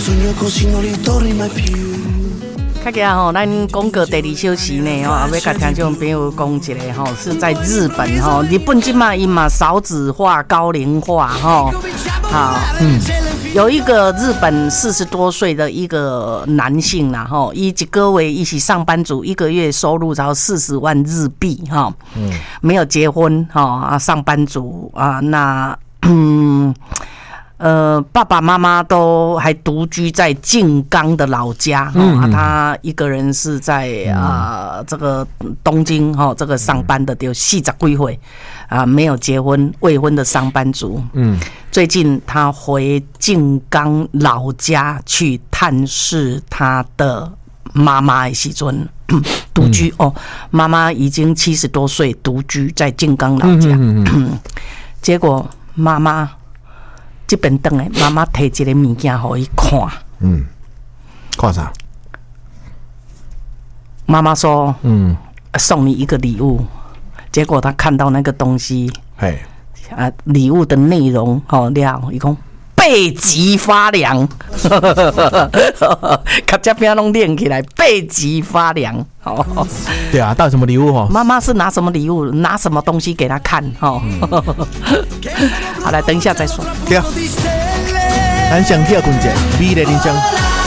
看起来吼，咱讲过第二小时呢吼，要甲听众朋友讲一下吼，是在日本吼，日本今嘛因嘛少子化、高龄化吼，好，有一个日本40多岁的一个男性啦吼，一个月一起上班族，一个月收入才40万日币哈，没有结婚哈，上班族啊，那爸爸妈妈都还独居在静冈的老家，他一个人是在这个东京这个上班的，就40几岁没有结婚未婚的上班族。最近他回静冈老家去探视他的妈妈的时阵，独居妈妈已经70多岁，独居在静冈老家。结果妈妈这边回来，妈妈提一个物件给伊看。 看啥？ 妈妈说，送你一个礼物。结果他看到那个东西，礼物的内容了，伊讲背脊发凉，卡这边拢练起来，背脊发凉。 对啊，到底什么礼物妈妈是拿什么礼物，拿什么东西给他看好，来，等一下再说。 对啊，咱上跳困者，美丽人生。